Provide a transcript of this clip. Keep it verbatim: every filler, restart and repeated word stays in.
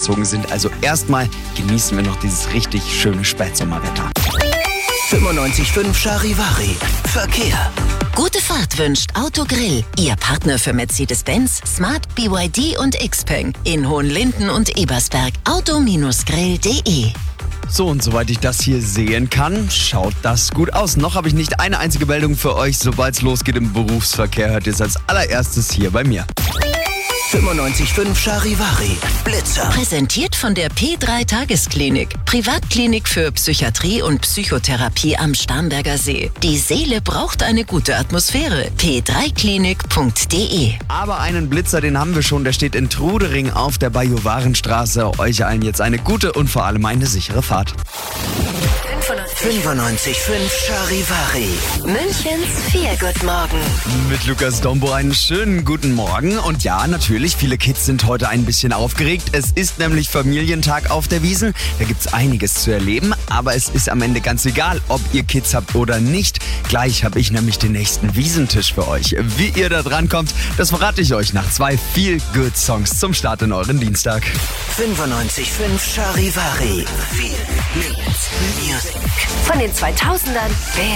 angezogen sind. Also erstmal genießen wir noch dieses richtig schöne Spätsommerwetter. fünfundneunzig Komma fünf Charivari. Verkehr. Gute Fahrt wünscht Autogrill, Ihr Partner für Mercedes-Benz, Smart, B Y D und Xpeng in Hohenlinden und Ebersberg. auto grill punkt de. So, und soweit ich das hier sehen kann, schaut das gut aus. Noch habe ich nicht eine einzige Meldung für euch. Sobald es losgeht im Berufsverkehr, hört ihr es als allererstes hier bei mir. fünfundneunzig Komma fünf Charivari. Blitzer. Präsentiert von der P drei Tagesklinik. Privatklinik für Psychiatrie und Psychotherapie am Starnberger See. Die Seele braucht eine gute Atmosphäre. p drei klinik punkt de. Aber einen Blitzer, den haben wir schon. Der steht in Trudering auf der Bajuwarenstraße. Euch allen jetzt eine gute und vor allem eine sichere Fahrt. fünfundneunzig Komma fünf Charivari. Münchens Feelgood-Morgen. Mit Lukas Dombo einen schönen guten Morgen. Und ja, natürlich, viele Kids sind heute ein bisschen aufgeregt. Es ist nämlich Familientag auf der Wiesn. Da gibt's einiges zu erleben. Aber es ist am Ende ganz egal, ob ihr Kids habt oder nicht. Gleich habe ich nämlich den nächsten Wiesentisch für euch. Wie ihr da dran kommt, das verrate ich euch nach zwei Feel-Good-Songs zum Start in euren Dienstag. fünfundneunzig Komma fünf Charivari. Feel Music. Von den zweitausendern bis